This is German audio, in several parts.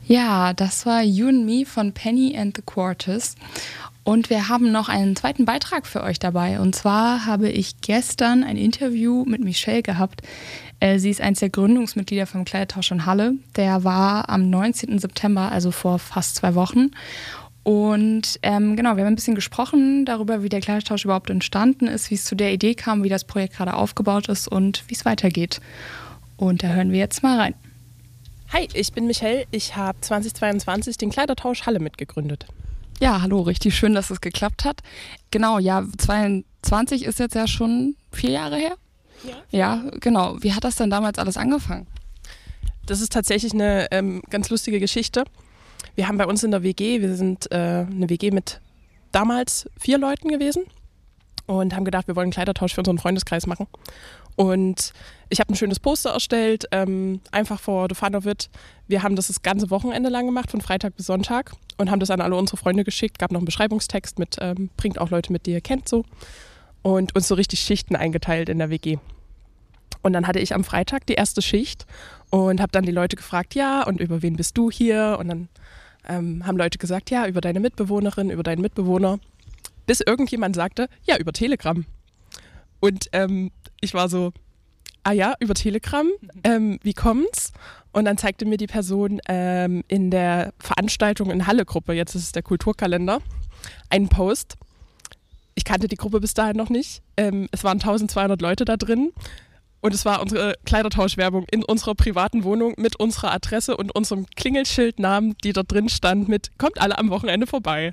Ja, das war You and Me von Penny and the Quarters. Und wir haben noch einen zweiten Beitrag für euch dabei. Und zwar habe ich gestern ein Interview mit Michelle gehabt. Sie ist eines der Gründungsmitglieder vom Kleidertausch in Halle. Der war am 19. September, also vor fast 2 Wochen. Und genau, wir haben ein bisschen gesprochen darüber, wie der Kleidertausch überhaupt entstanden ist, wie es zu der Idee kam, wie das Projekt gerade aufgebaut ist und wie es weitergeht. Und da hören wir jetzt mal rein. Hi, ich bin Michelle. Ich habe 2022 den Kleidertausch Halle mitgegründet. Ja, hallo, richtig schön, dass es geklappt hat. Genau, ja, 22 ist jetzt ja schon 4 Jahre her. Ja, genau. Wie hat das denn damals alles angefangen? Das ist tatsächlich eine ganz lustige Geschichte. Wir haben bei uns in der WG, wir sind eine WG mit damals 4 Leuten gewesen und haben gedacht, wir wollen einen Kleidertausch für unseren Freundeskreis machen. Und ich habe ein schönes Poster erstellt, einfach for the fun of it. Wir haben das ganze Wochenende lang gemacht, von Freitag bis Sonntag, und haben das an alle unsere Freunde geschickt. Gab noch einen Beschreibungstext mit, bringt auch Leute mit, die ihr kennt, so. Und uns so richtig Schichten eingeteilt in der WG. Und dann hatte ich am Freitag die erste Schicht und habe dann die Leute gefragt, ja, und über wen bist du hier? Und dann haben Leute gesagt, ja, über deine Mitbewohnerin, über deinen Mitbewohner. Bis irgendjemand sagte, ja, über Telegram. Und ich war so, ah ja, über Telegram, wie kommt's? Und dann zeigte mir die Person in der Veranstaltung in Halle-Gruppe, jetzt ist es der Kulturkalender, einen Post. Ich kannte die Gruppe bis dahin noch nicht. Es waren 1200 Leute da drin und es war unsere Kleidertauschwerbung in unserer privaten Wohnung mit unserer Adresse und unserem Klingelschildnamen, die da drin stand mit, kommt alle am Wochenende vorbei.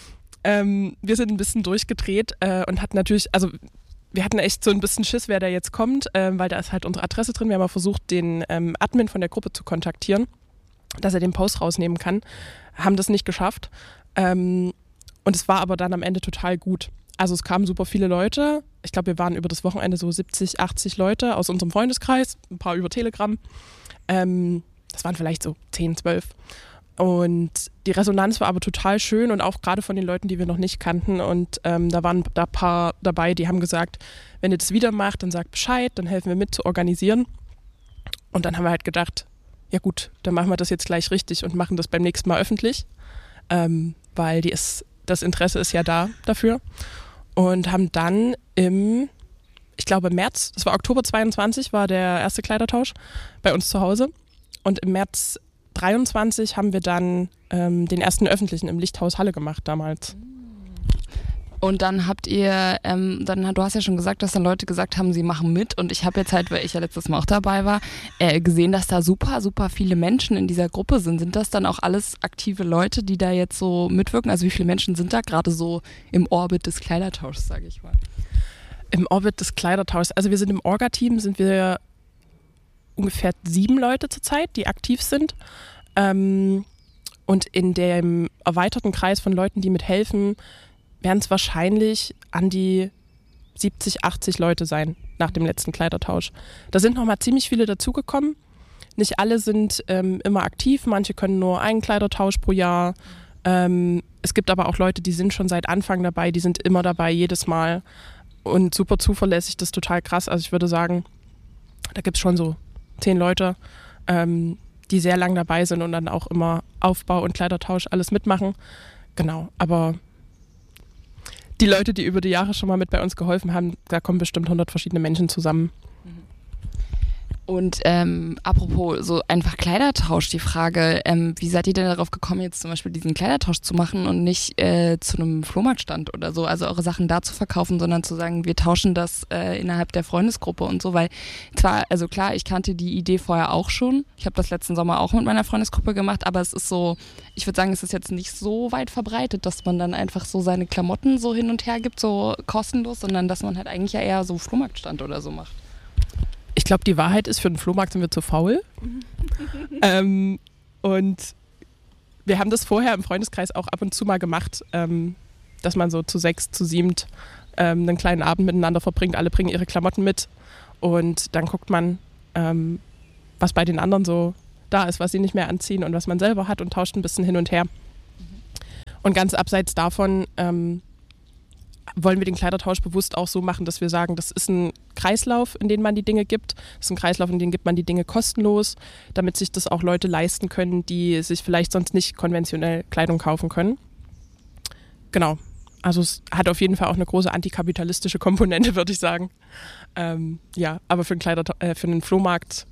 Wir sind ein bisschen durchgedreht und hatten natürlich, also wir hatten echt so ein bisschen Schiss, wer da jetzt kommt, weil da ist halt unsere Adresse drin. Wir haben mal versucht, den Admin von der Gruppe zu kontaktieren, dass er den Post rausnehmen kann. Haben das nicht geschafft. Und es war aber dann am Ende total gut. Also es kamen super viele Leute. Ich glaube, wir waren über das Wochenende so 70, 80 Leute aus unserem Freundeskreis, ein paar über Telegram. Das waren vielleicht so 10, 12. Und die Resonanz war aber total schön und auch gerade von den Leuten, die wir noch nicht kannten. Und da waren da ein paar dabei, die haben gesagt, wenn ihr das wieder macht, dann sagt Bescheid, dann helfen wir mit zu organisieren. Und dann haben wir halt gedacht, ja gut, dann machen wir das jetzt gleich richtig und machen das beim nächsten Mal öffentlich, weil das Interesse ist ja da dafür. Und haben dann ich glaube März, das war Oktober 22, war der erste Kleidertausch bei uns zu Hause. Und im März 23 haben wir dann den ersten öffentlichen im Lichthaus Halle gemacht damals. Und dann habt ihr, du hast ja schon gesagt, dass dann Leute gesagt haben, sie machen mit. Und ich habe jetzt halt, weil ich ja letztes Mal auch dabei war, gesehen, dass da super, super viele Menschen in dieser Gruppe sind. Sind das dann auch alles aktive Leute, die da jetzt so mitwirken? Also wie viele Menschen sind da gerade so im Orbit des Kleidertauschs, sage ich mal? Im Orbit des Kleidertauschs. Also wir sind im Orga-Team, sind wir ungefähr 7 Leute zurzeit, die aktiv sind. Und in dem erweiterten Kreis von Leuten, die mithelfen, werden es wahrscheinlich an die 70, 80 Leute sein nach dem letzten Kleidertausch. Da sind nochmal ziemlich viele dazugekommen. Nicht alle sind immer aktiv, manche können nur einen Kleidertausch pro Jahr. Es gibt aber auch Leute, die sind schon seit Anfang dabei, die sind immer dabei, jedes Mal. Und super zuverlässig, das ist total krass. Also ich würde sagen, da gibt es schon so 10 Leute, die sehr lang dabei sind und dann auch immer Aufbau und Kleidertausch alles mitmachen. Genau, aber die Leute, die über die Jahre schon mal mit bei uns geholfen haben, da kommen bestimmt 100 verschiedene Menschen zusammen. Und apropos so einfach Kleidertausch, die Frage, wie seid ihr denn darauf gekommen, jetzt zum Beispiel diesen Kleidertausch zu machen und nicht zu einem Flohmarktstand oder so, also eure Sachen da zu verkaufen, sondern zu sagen, wir tauschen das innerhalb der Freundesgruppe und so, weil zwar, also klar, ich kannte die Idee vorher auch schon, ich habe das letzten Sommer auch mit meiner Freundesgruppe gemacht, aber es ist so, ich würde sagen, es ist jetzt nicht so weit verbreitet, dass man dann einfach so seine Klamotten so hin und her gibt, so kostenlos, sondern dass man halt eigentlich ja eher so Flohmarktstand oder so macht. Ich glaube, die Wahrheit ist, für den Flohmarkt sind wir zu faul. Und wir haben das vorher im Freundeskreis auch ab und zu mal gemacht, dass man so zu 6, zu 7 einen kleinen Abend miteinander verbringt. Alle bringen ihre Klamotten mit und dann guckt man, was bei den anderen so da ist, was sie nicht mehr anziehen und was man selber hat und tauscht ein bisschen hin und her. Und ganz abseits davon wollen wir den Kleidertausch bewusst auch so machen, dass wir sagen, das ist ein Kreislauf, in den man die Dinge gibt. Das ist ein Kreislauf, in den gibt man die Dinge kostenlos, damit sich das auch Leute leisten können, die sich vielleicht sonst nicht konventionell Kleidung kaufen können. Genau. Also es hat auf jeden Fall auch eine große antikapitalistische Komponente, würde ich sagen. Aber für einen Flohmarkt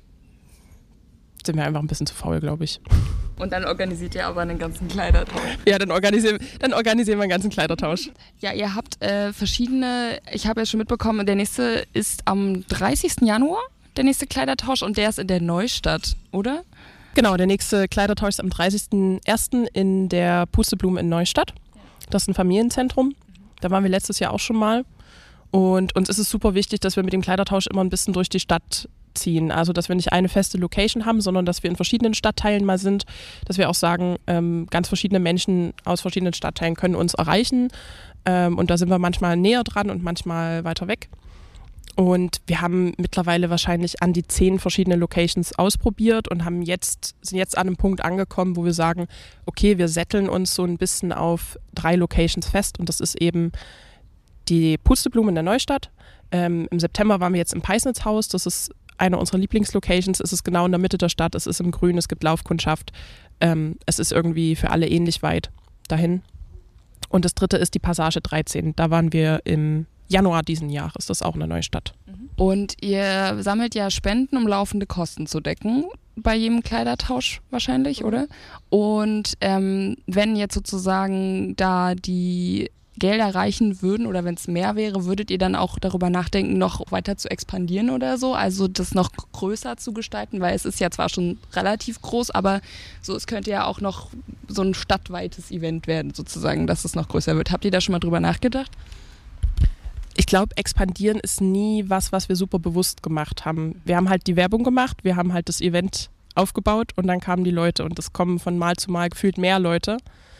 sind wir einfach ein bisschen zu faul, glaube ich. Und dann organisiert ihr aber einen ganzen Kleidertausch. Ja, dann organisieren wir einen ganzen Kleidertausch. Ja, ihr habt verschiedene, ich habe ja schon mitbekommen, der nächste ist am 30. Januar, der nächste Kleidertausch, und der ist in der Neustadt, oder? Genau, der nächste Kleidertausch ist am 30.01. in der Pusteblume in Neustadt. Das ist ein Familienzentrum. Da waren wir letztes Jahr auch schon mal. Und uns ist es super wichtig, dass wir mit dem Kleidertausch immer ein bisschen durch die Stadt ziehen. Also, dass wir nicht eine feste Location haben, sondern dass wir in verschiedenen Stadtteilen mal sind. Dass wir auch sagen, ganz verschiedene Menschen aus verschiedenen Stadtteilen können uns erreichen. Und da sind wir manchmal näher dran und manchmal weiter weg. Und wir haben mittlerweile wahrscheinlich an die 10 verschiedene Locations ausprobiert und sind jetzt an einem Punkt angekommen, wo wir sagen, okay, wir setteln uns so ein bisschen auf 3 Locations fest. Und das ist eben die Pusteblume in der Neustadt. Im September waren wir jetzt im Peisnitzhaus. Das ist eine unserer Lieblingslocations. Es ist genau in der Mitte der Stadt. Es ist im Grün, es gibt Laufkundschaft. Es ist irgendwie für alle ähnlich weit dahin. Und das 3. ist die Passage 13. Da waren wir im Januar diesen Jahres. Das ist auch eine Neustadt. Und ihr sammelt ja Spenden, um laufende Kosten zu decken. Bei jedem Kleidertausch wahrscheinlich, oder? Und wenn jetzt sozusagen da die Gelder reichen würden oder wenn es mehr wäre, würdet ihr dann auch darüber nachdenken, noch weiter zu expandieren oder so? Also das noch größer zu gestalten, weil es ist ja zwar schon relativ groß, aber so es könnte ja auch noch so ein stadtweites Event werden sozusagen, dass es noch größer wird. Habt ihr da schon mal drüber nachgedacht? Ich glaube, expandieren ist nie was wir super bewusst gemacht haben. Wir haben halt die Werbung gemacht, wir haben halt das Event aufgebaut und dann kamen die Leute und es kommen von Mal zu Mal gefühlt mehr Leute.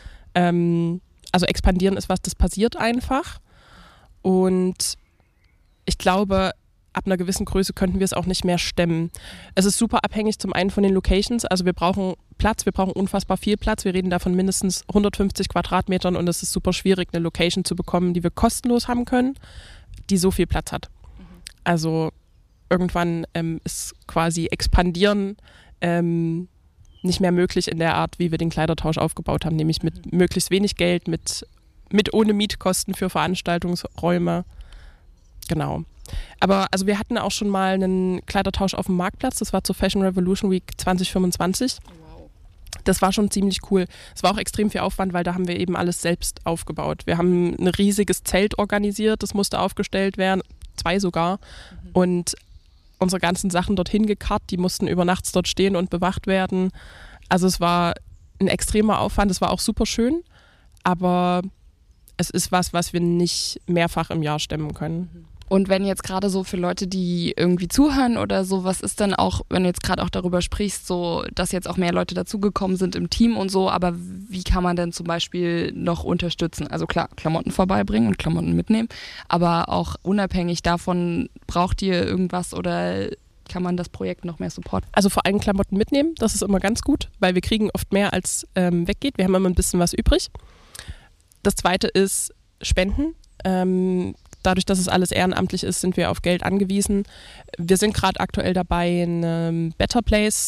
Also expandieren ist was, das passiert einfach. Und ich glaube, ab einer gewissen Größe könnten wir es auch nicht mehr stemmen. Es ist super abhängig zum einen von den Locations. Also wir brauchen Platz, wir brauchen unfassbar viel Platz. Wir reden da von mindestens 150 Quadratmetern und es ist super schwierig, eine Location zu bekommen, die wir kostenlos haben können, die so viel Platz hat. Also irgendwann ist quasi expandieren nicht mehr möglich in der Art, wie wir den Kleidertausch aufgebaut haben, nämlich mit möglichst wenig Geld, mit ohne Mietkosten für Veranstaltungsräume. Genau. Aber also wir hatten auch schon mal einen Kleidertausch auf dem Marktplatz, das war zur Fashion Revolution Week 2025. Wow. Das war schon ziemlich cool. Es war auch extrem viel Aufwand, weil da haben wir eben alles selbst aufgebaut. Wir haben ein riesiges Zelt organisiert, das musste aufgestellt werden, 2 sogar. Und unsere ganzen Sachen dorthin gekarrt, die mussten über nachts dort stehen und bewacht werden. Also es war ein extremer Aufwand, es war auch super schön, aber es ist was wir nicht mehrfach im Jahr stemmen können. Und wenn jetzt gerade so für Leute, die irgendwie zuhören oder so, was ist dann auch, wenn du jetzt gerade auch darüber sprichst, so, dass jetzt auch mehr Leute dazugekommen sind im Team und so, aber wie kann man denn zum Beispiel noch unterstützen? Also klar, Klamotten vorbeibringen und Klamotten mitnehmen, aber auch unabhängig davon, braucht ihr irgendwas oder kann man das Projekt noch mehr supporten? Also vor allem Klamotten mitnehmen, das ist immer ganz gut, weil wir kriegen oft mehr als weggeht. Wir haben immer ein bisschen was übrig. Das Zweite ist Spenden. Dadurch, dass es alles ehrenamtlich ist, sind wir auf Geld angewiesen. Wir sind gerade aktuell dabei, eine Better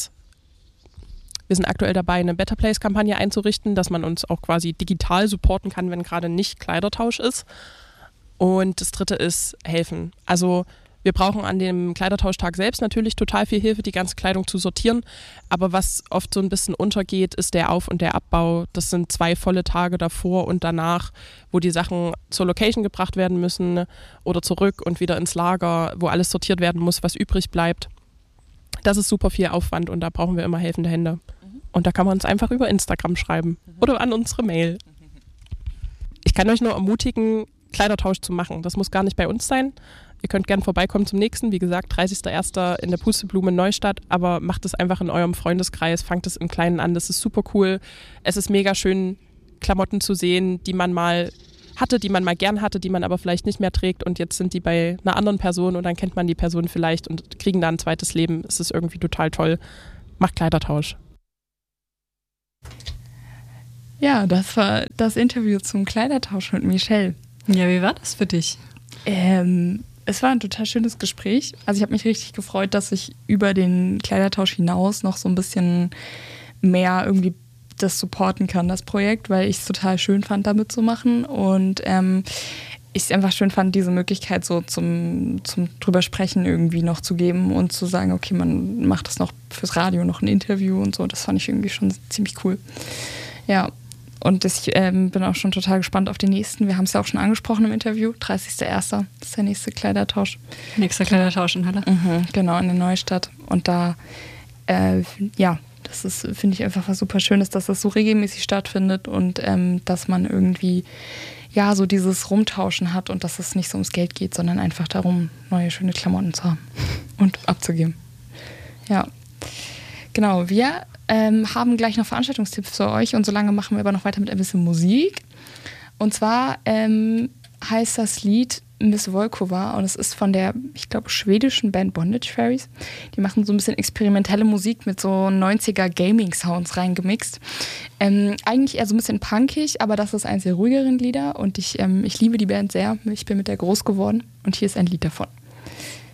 Place-Kampagne einzurichten, dass man uns auch quasi digital supporten kann, wenn gerade nicht Kleidertausch ist. Und das 3. ist helfen. Also wir brauchen an dem Kleidertauschtag selbst natürlich total viel Hilfe, die ganze Kleidung zu sortieren. Aber was oft so ein bisschen untergeht, ist der Auf- und der Abbau. Das sind 2 volle Tage davor und danach, wo die Sachen zur Location gebracht werden müssen oder zurück und wieder ins Lager, wo alles sortiert werden muss, was übrig bleibt. Das ist super viel Aufwand und da brauchen wir immer helfende Hände. Und da kann man uns einfach über Instagram schreiben oder an unsere Mail. Ich kann euch nur ermutigen, Kleidertausch zu machen. Das muss gar nicht bei uns sein. Ihr könnt gerne vorbeikommen zum nächsten. Wie gesagt, 30.01. in der Pusteblume Neustadt. Aber macht es einfach in eurem Freundeskreis. Fangt es im Kleinen an. Das ist super cool. Es ist mega schön, Klamotten zu sehen, die man mal hatte, die man mal gern hatte, die man aber vielleicht nicht mehr trägt. Und jetzt sind die bei einer anderen Person und dann kennt man die Person vielleicht und kriegen da ein zweites Leben. Es ist irgendwie total toll. Macht Kleidertausch. Ja, das war das Interview zum Kleidertausch mit Michelle. Ja, wie war das für dich? Es war ein total schönes Gespräch. Also ich habe mich richtig gefreut, dass ich über den Kleidertausch hinaus noch so ein bisschen mehr irgendwie das supporten kann, das Projekt, weil ich es total schön fand, da mitzumachen und ich es einfach schön fand, diese Möglichkeit so zum drüber sprechen irgendwie noch zu geben und zu sagen, okay, man macht das noch fürs Radio, noch ein Interview und so. Das fand ich irgendwie schon ziemlich cool. Ja, und ich bin auch schon total gespannt auf die nächsten. Wir haben es ja auch schon angesprochen im Interview. 30.01. ist der nächste Kleidertausch. Nächster Kleidertausch in Halle. Genau, in der Neustadt. Und da, das ist, finde ich, einfach was super Schönes, dass das so regelmäßig stattfindet und dass man irgendwie ja so dieses Rumtauschen hat und dass es nicht so ums Geld geht, sondern einfach darum, neue schöne Klamotten zu haben und abzugeben. Ja, genau. Wir haben gleich noch Veranstaltungstipps für euch und solange machen wir aber noch weiter mit ein bisschen Musik. Und zwar heißt das Lied Miss Volkova und es ist von der, ich glaube, schwedischen Band Bondage Fairies. Die machen so ein bisschen experimentelle Musik mit so 90er Gaming-Sounds reingemixt. Eigentlich eher so ein bisschen punkig, aber das ist eines der ruhigeren Lieder und ich liebe die Band sehr. Ich bin mit der groß geworden und hier ist ein Lied davon.